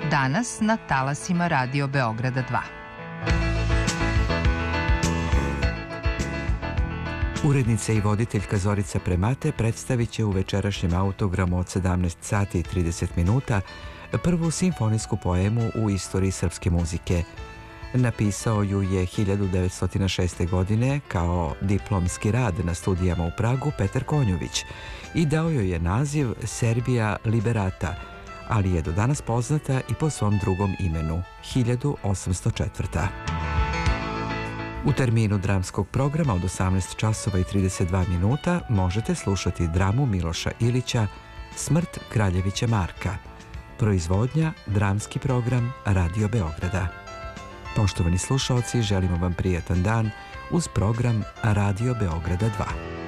Danas na talasima Radio Beograda 2. Urednica i voditeljka Zorica Premate predstavit će u večerašnjem autogramu od 17 sati i 30 minuta prvu simfonijsku poemu u istoriji srpske muzike. Napisao ju je 1906. godine kao diplomski rad na studijama u Pragu Petar Konjović i dao joj je naziv Serbia Liberata, ali je do danas poznata i po svom drugom imenu, 1804. U terminu dramskog programa od 18 časova i 32 minuta možete slušati dramu Miloša Ilića Smrt Kraljevića Marka. Proizvodnja dramski program Radio Beograda. Poštovani slušaoci, želimo vam prijatan dan uz program Radio Beograda 2.